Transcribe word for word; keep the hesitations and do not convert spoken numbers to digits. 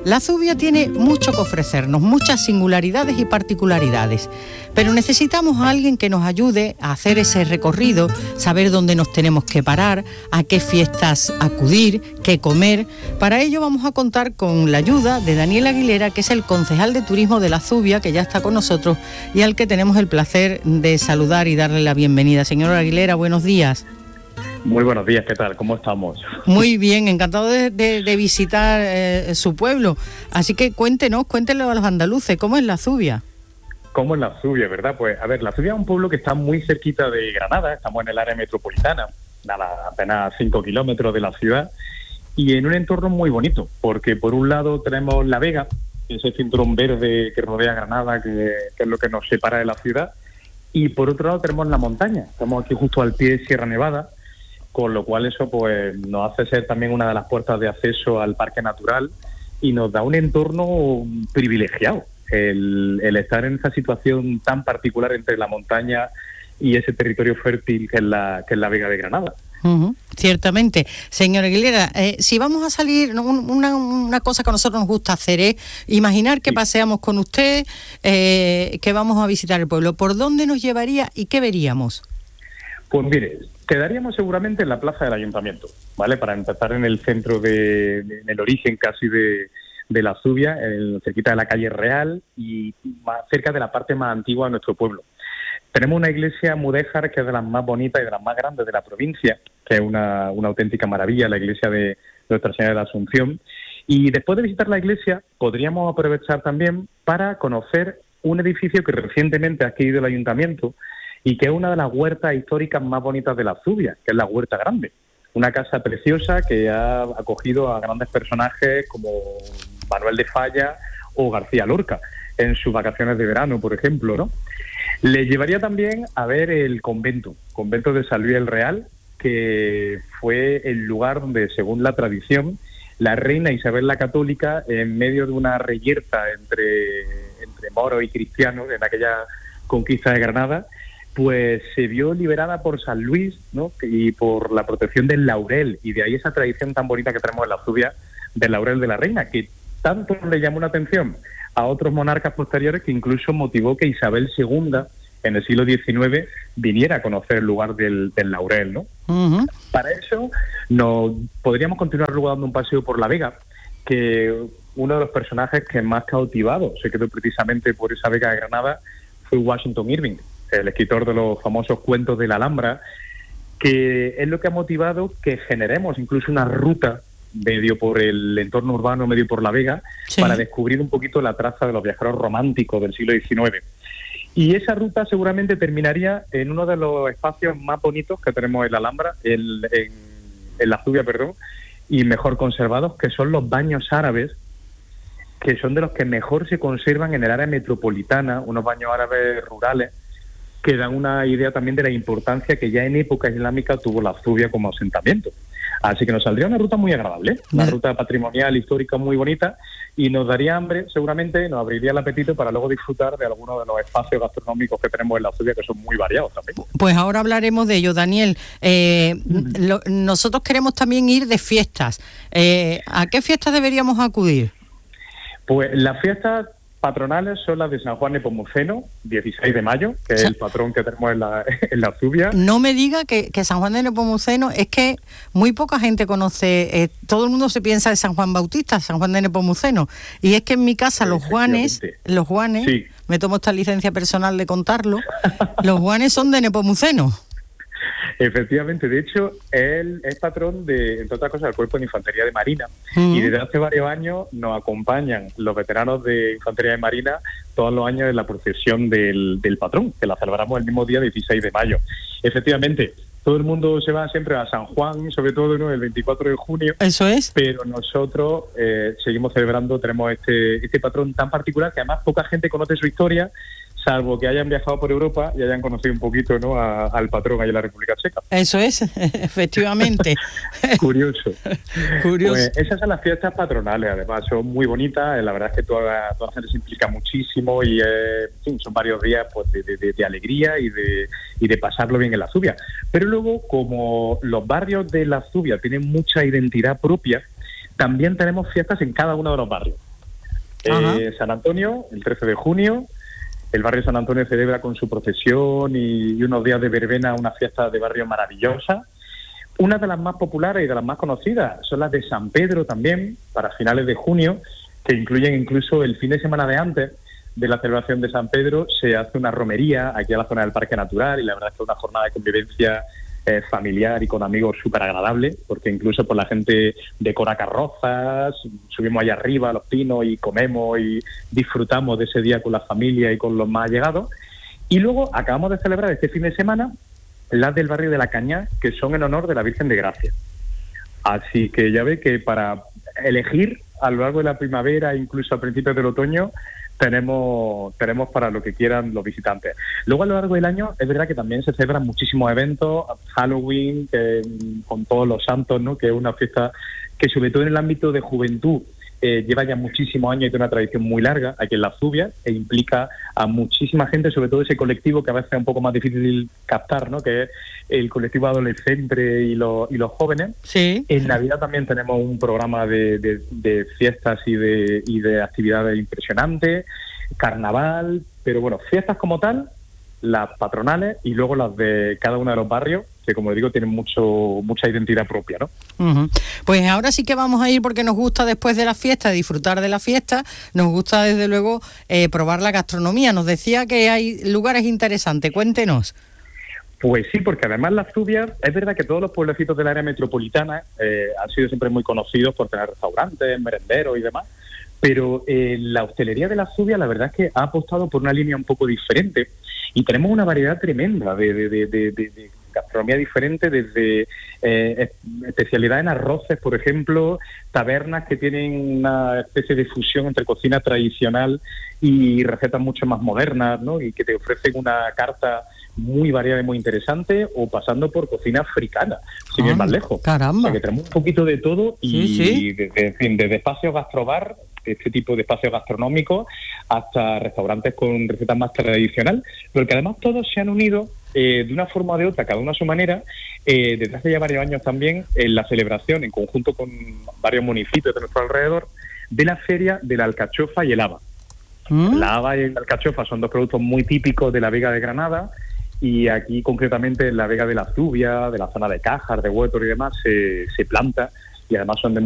La Zubia tiene mucho que ofrecernos, muchas singularidades y particularidades, pero necesitamos a alguien que nos ayude a hacer ese recorrido, saber dónde nos tenemos que parar, a qué fiestas acudir, qué comer. Para ello vamos a contar con la ayuda de Daniel Aguilera, que es el concejal de turismo de La Zubia, que ya está con nosotros y al que tenemos el placer de saludar y darle la bienvenida. Señor Aguilera, buenos días. Muy buenos días, ¿qué tal? ¿Cómo estamos? Muy bien, encantado de, de, de visitar eh, su pueblo. Así que cuéntenos, cuéntenle a los andaluces, ¿cómo es La Zubia? ¿Cómo es La Zubia, verdad? Pues, a ver, La Zubia es un pueblo que está muy cerquita de Granada, estamos en el área metropolitana, nada, apenas cinco kilómetros de la ciudad, y en un entorno muy bonito, porque por un lado tenemos La Vega, ese cinturón verde que rodea Granada, que, que es lo que nos separa de la ciudad, y por otro lado tenemos la montaña, estamos aquí justo al pie de Sierra Nevada, con lo cual eso pues nos hace ser también una de las puertas de acceso al parque natural y nos da un entorno privilegiado, el, el estar en esa situación tan particular entre la montaña y ese territorio fértil que es la, que es la Vega de Granada. Uh-huh, ciertamente. Señor Aguilera, eh, si vamos a salir, una, una cosa que a nosotros nos gusta hacer es imaginar que sí. paseamos con usted, eh, que vamos a visitar el pueblo. ¿Por dónde nos llevaría y qué veríamos? Pues mire, quedaríamos seguramente en la plaza del ayuntamiento, ¿vale? Para empezar en el centro, de, de en el origen casi de, de La Zubia, en, cerquita de la calle Real y más cerca de la parte más antigua de nuestro pueblo. Tenemos una iglesia mudéjar que es de las más bonitas y de las más grandes de la provincia, que es una, una auténtica maravilla, la iglesia de Nuestra Señora de la Asunción. Y después de visitar la iglesia, podríamos aprovechar también para conocer un edificio que recientemente ha adquirido el ayuntamiento, y que es una de las huertas históricas más bonitas de La Zubia, que es la Huerta Grande. Una casa preciosa que ha acogido a grandes personajes como Manuel de Falla o García Lorca en sus vacaciones de verano, por ejemplo, ¿no? Le llevaría también a ver el convento, convento de San Luis el Real, que fue el lugar donde, según la tradición, la reina Isabel la Católica, en medio de una reyerta entre, entre moros y cristianos en aquella conquista de Granada, pues se vio liberada por San Luis, ¿no? Y por la protección del laurel, y de ahí esa tradición tan bonita que tenemos en La Zubia del laurel de la reina, que tanto le llamó la atención a otros monarcas posteriores que incluso motivó que Isabel segunda, en el siglo diecinueve, viniera a conocer el lugar del, del laurel, ¿no? Uh-huh. Para eso nos podríamos continuar luego dando un paseo por La Vega, que uno de los personajes que más cautivado se quedó precisamente por esa Vega de Granada fue Washington Irving, el escritor de los famosos cuentos de la Alhambra, que es lo que ha motivado que generemos incluso una ruta medio por el entorno urbano, medio por La Vega, sí, para descubrir un poquito la traza de los viajeros románticos del siglo diecinueve. Y esa ruta seguramente terminaría en uno de los espacios más bonitos que tenemos en la Alhambra, en, en, en La Zubia, perdón, y mejor conservados, que son los baños árabes, que son de los que mejor se conservan en el área metropolitana, unos baños árabes rurales, que dan una idea también de la importancia que ya en época islámica tuvo La Zubia como asentamiento. Así que nos saldría una ruta muy agradable, una ruta patrimonial, histórica, muy bonita, y nos daría hambre, seguramente, nos abriría el apetito para luego disfrutar de algunos de los espacios gastronómicos que tenemos en La Zubia, que son muy variados también. Pues ahora hablaremos de ello, Daniel. Eh, mm. lo, nosotros queremos también ir de fiestas. Eh, ¿A qué fiestas deberíamos acudir? Pues las fiestas patronales son las de San Juan Nepomuceno, dieciséis de mayo, que es el patrón que tenemos en la, en la Zubia. No me diga que, que San Juan de Nepomuceno, es que muy poca gente conoce, eh, todo el mundo se piensa de San Juan Bautista, San Juan de Nepomuceno, y es que en mi casa los Juanes, los Juanes, sí, me tomo esta licencia personal de contarlo, los Juanes son de Nepomuceno. Efectivamente, de hecho, él es patrón de, entre otras cosas, del Cuerpo de Infantería de Marina, mm. y desde hace varios años nos acompañan los veteranos de Infantería de Marina todos los años en la procesión del, del patrón, que la celebramos el mismo día, dieciséis de mayo. Efectivamente, todo el mundo se va siempre a San Juan, sobre todo, ¿no?, el veinticuatro de junio. Eso es. Pero nosotros eh, seguimos celebrando, tenemos este, este patrón tan particular que además poca gente conoce su historia, salvo que hayan viajado por Europa y hayan conocido un poquito, ¿no?, a, al patrón ahí en la República Checa. Eso es, efectivamente. Curioso. Curioso. Pues esas son las fiestas patronales, además son muy bonitas, la verdad es que toda, toda la gente se implica muchísimo y eh, en fin, son varios días pues de, de, de alegría y de, y de pasarlo bien en La Zubia. Pero luego, como los barrios de La Zubia tienen mucha identidad propia, también tenemos fiestas en cada uno de los barrios. Eh, San Antonio, el trece de junio, el barrio San Antonio celebra con su procesión y, y unos días de verbena una fiesta de barrio maravillosa. Una de las más populares y de las más conocidas son las de San Pedro también, para finales de junio, que incluyen incluso el fin de semana de antes de la celebración de San Pedro, se hace una romería aquí a la zona del Parque Natural y la verdad es que es una jornada de convivencia eh, familiar y con amigos súper agradable, porque incluso pues la gente decora carrozas, subimos allá arriba a los pinos y comemos y disfrutamos de ese día con la familia y con los más allegados. Y luego acabamos de celebrar este fin de semana las del barrio de La Caña, que son en honor de la Virgen de Gracia. Así que ya ve que para elegir a lo largo de la primavera, incluso a principios del otoño, tenemos tenemos para lo que quieran los visitantes. Luego a lo largo del año es verdad que también se celebran muchísimos eventos, Halloween, que, con todos los santos, ¿no? Que es una fiesta que sobre todo en el ámbito de juventud eh, lleva ya muchísimos años y tiene una tradición muy larga aquí en Las Zubias e implica a muchísima gente, sobre todo ese colectivo que a veces es un poco más difícil captar, ¿no? Que es el colectivo adolescente y los, y los jóvenes. Sí. En Navidad también tenemos un programa de, de, de fiestas y de, y de actividades impresionantes, carnaval, pero bueno, fiestas como tal, las patronales y luego las de cada uno de los barrios, que como digo tienen mucho mucha identidad propia, ¿no? Uh-huh. Pues ahora sí que vamos a ir porque nos gusta después de la fiesta, disfrutar de la fiesta, nos gusta desde luego eh, probar la gastronomía. Nos decía que hay lugares interesantes, cuéntenos. Pues sí, porque además Las Zubias, es verdad que todos los pueblecitos del área metropolitana eh, han sido siempre muy conocidos por tener restaurantes, merenderos y demás, pero eh, la hostelería de Las Zubias la verdad es que ha apostado por una línea un poco diferente y tenemos una variedad tremenda de, de, de, de, de, de gastronomía diferente, desde eh, especialidad en arroces, por ejemplo, tabernas que tienen una especie de fusión entre cocina tradicional y recetas mucho más modernas, ¿no? Y que te ofrecen una carta muy variada y muy interesante, o pasando por cocina africana, sin ir más lejos. Caramba. O sea, que tenemos un poquito de todo y, sí, sí. y desde, en fin, desde espacios gastrobar, este tipo de espacios gastronómicos, hasta restaurantes con recetas más tradicional, pero que además todos se han unido eh, de una forma o de otra, cada uno a su manera, eh, desde hace ya varios años también, en la celebración, en conjunto con varios municipios de nuestro alrededor, de la feria de la alcachofa y el haba. ¿Mm? La haba y la alcachofa son dos productos muy típicos de la Vega de Granada, y aquí concretamente en la Vega de la Zubia, de la zona de Cájar, de Huétor y demás, se, se planta, y además son de